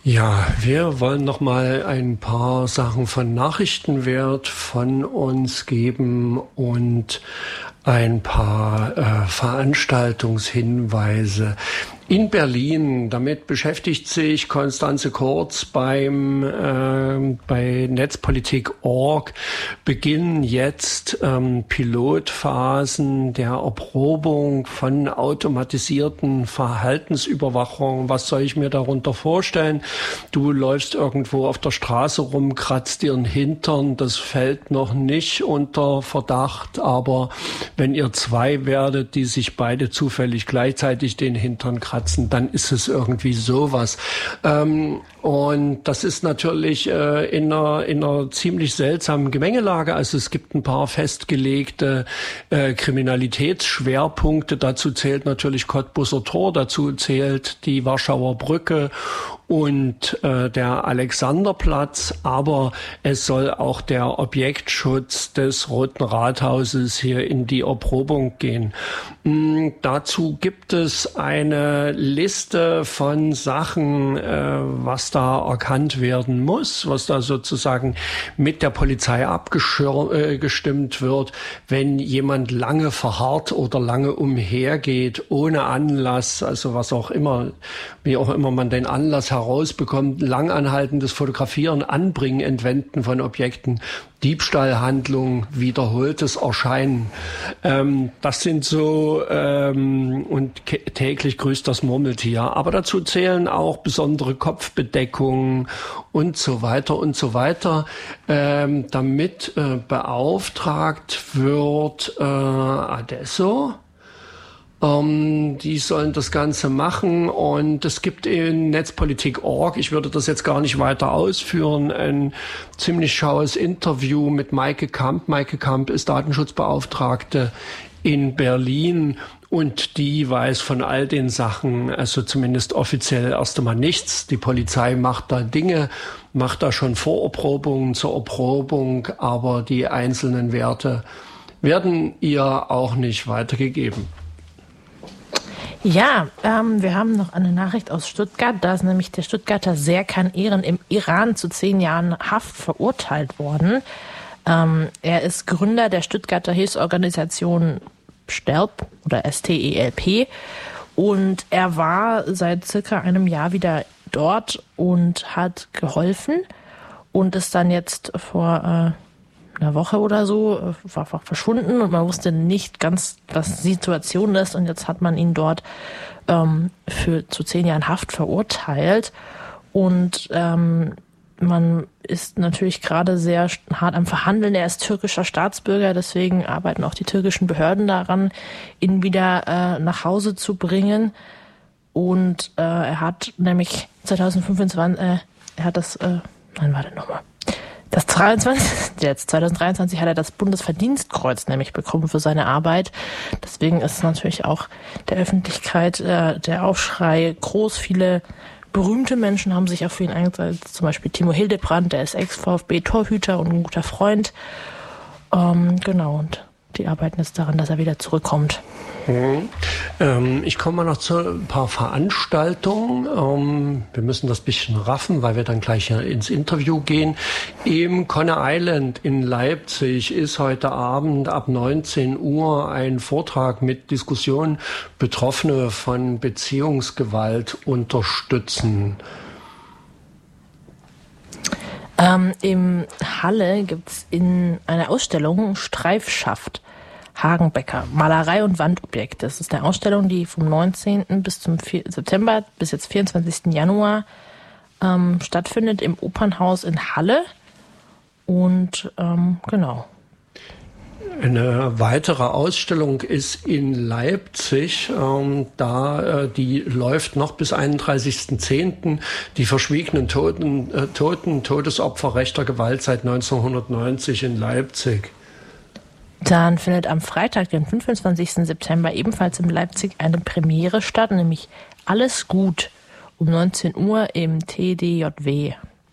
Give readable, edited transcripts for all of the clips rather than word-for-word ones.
Ja, wir wollen noch mal ein paar Sachen von Nachrichtenwert von uns geben und ein paar Veranstaltungshinweise. In Berlin, damit beschäftigt sich Konstanze Kurz bei Netzpolitik.org, beginnen jetzt Pilotphasen der Erprobung von automatisierten Verhaltensüberwachung. Was soll ich mir darunter vorstellen? Du läufst irgendwo auf der Straße rum, kratzt dir den Hintern, das fällt noch nicht unter Verdacht, aber wenn ihr zwei werdet, die sich beide zufällig gleichzeitig den Hintern kratzen, dann ist es irgendwie sowas. Und das ist natürlich in einer ziemlich seltsamen Gemengelage. Also es gibt ein paar festgelegte Kriminalitätsschwerpunkte. Dazu zählt natürlich Cottbuser Tor, dazu zählt die Warschauer Brücke und der Alexanderplatz, aber es soll auch der Objektschutz des Roten Rathauses hier in die Erprobung gehen. Dazu gibt es eine Liste von Sachen, was da erkannt werden muss, was da sozusagen mit der Polizei abgestimmt wird, wenn jemand lange verharrt oder lange umhergeht, ohne Anlass, also was auch immer, wie auch immer man den Anlass herausbekommt, langanhaltendes Fotografieren, Anbringen, Entwenden von Objekten, Diebstahlhandlung, wiederholtes Erscheinen. Das sind so, und täglich grüßt das Murmeltier. Aber dazu zählen auch besondere Kopfbedeckungen und so weiter und so weiter, damit beauftragt wird Adesso. Die sollen das Ganze machen und es gibt in Netzpolitik.org, ich würde das jetzt gar nicht weiter ausführen, ein ziemlich schaues Interview mit Maike Kamp. Maike Kamp ist Datenschutzbeauftragte in Berlin und die weiß von all den Sachen, also zumindest offiziell erst einmal nichts. Die Polizei macht da Dinge, macht da schon Vorerprobungen zur Erprobung, aber die einzelnen Werte werden ihr auch nicht weitergegeben. Ja, wir haben noch eine Nachricht aus Stuttgart. Da ist nämlich der Stuttgarter Serkan Ehren im Iran zu 10 Jahren Haft verurteilt worden. Er ist Gründer der Stuttgarter Hilfsorganisation STELP oder STELP und er war seit circa einem Jahr wieder dort und hat geholfen und ist dann jetzt vor einer Woche oder so war einfach verschwunden und man wusste nicht ganz, was die Situation ist und jetzt hat man ihn dort zu 10 Jahren Haft verurteilt und man ist natürlich gerade sehr hart am Verhandeln. Er ist türkischer Staatsbürger, deswegen arbeiten auch die türkischen Behörden daran, ihn wieder nach Hause zu bringen. Und er hat nämlich 2023, Das 2023 hat er das Bundesverdienstkreuz nämlich bekommen für seine Arbeit. Deswegen ist natürlich auch der Öffentlichkeit der Aufschrei groß. Viele berühmte Menschen haben sich auch für ihn eingesetzt. Zum Beispiel Timo Hildebrand, der ist Ex-VfB-Torhüter und ein guter Freund. Genau, und die arbeiten jetzt daran, dass er wieder zurückkommt. Ich komme mal noch zu ein paar Veranstaltungen. Wir müssen das bisschen raffen, weil wir dann gleich ins Interview gehen. Im Conner Island in Leipzig ist heute Abend ab 19 Uhr ein Vortrag mit Diskussion Betroffene von Beziehungsgewalt unterstützen. Im Halle gibt's in einer Ausstellung Streifschaft Hagenbecker, Malerei und Wandobjekte. Das ist eine Ausstellung, die vom 19. bis zum September bis jetzt 24. Januar stattfindet im Opernhaus in Halle. Und genau. Eine weitere Ausstellung ist in Leipzig, die läuft noch bis 31.10. Die verschwiegenen Todesopfer rechter Gewalt seit 1990 in Leipzig. Dann findet am Freitag, den 25. September, ebenfalls in Leipzig eine Premiere statt, nämlich Alles gut um 19 Uhr im TDJW.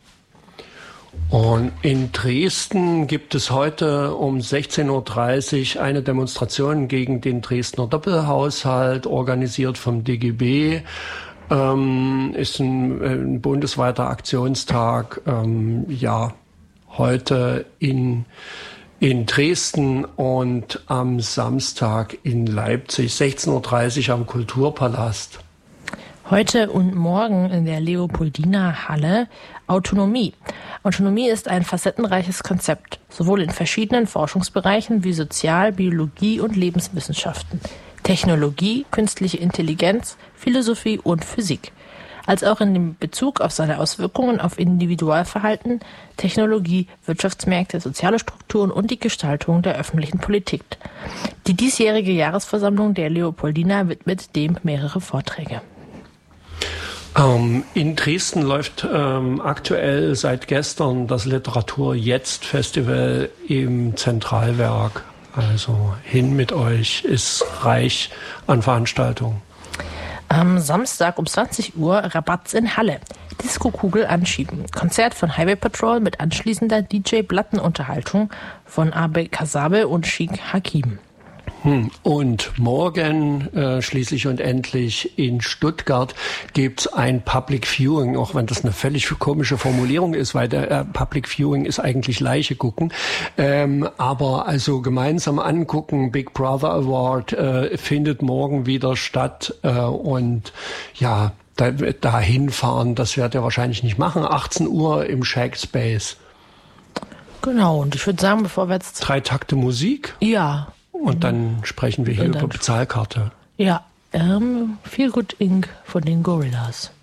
Und in Dresden gibt es heute um 16.30 Uhr eine Demonstration gegen den Dresdner Doppelhaushalt, organisiert vom DGB. Ist ein bundesweiter Aktionstag, heute in Dresden und am Samstag in Leipzig, 16:30 Uhr am Kulturpalast. Heute und morgen in der Leopoldina-Halle Autonomie. Autonomie ist ein facettenreiches Konzept, sowohl in verschiedenen Forschungsbereichen wie Sozial-, Biologie und Lebenswissenschaften, Technologie, künstliche Intelligenz, Philosophie und Physik, als auch in dem Bezug auf seine Auswirkungen auf Individualverhalten, Technologie, Wirtschaftsmärkte, soziale Strukturen und die Gestaltung der öffentlichen Politik. Die diesjährige Jahresversammlung der Leopoldina widmet dem mehrere Vorträge. In Dresden läuft aktuell seit gestern das Literatur-Jetzt-Festival im Zentralwerk. Also hin mit euch, ist reich an Veranstaltungen. Am Samstag um 20 Uhr Rabatz in Halle. Disco-Kugel anschieben. Konzert von Highway Patrol mit anschließender DJ-Plattenunterhaltung von Abe Kasabe und Sheikh Hakim. Und morgen schließlich und endlich in Stuttgart gibt's ein Public Viewing, auch wenn das eine völlig komische Formulierung ist, weil der Public Viewing ist eigentlich Leiche gucken. Aber also gemeinsam angucken, Big Brother Award findet morgen wieder statt und ja, da hinfahren, das werdet ihr wahrscheinlich nicht machen. 18 Uhr im Shack Space. Genau, und ich würde sagen, bevor wir jetzt... 3 Takte Musik? Ja. Und dann sprechen wir hier über Bezahlkarte. Ja, Feel Good Inc. von den Gorillas.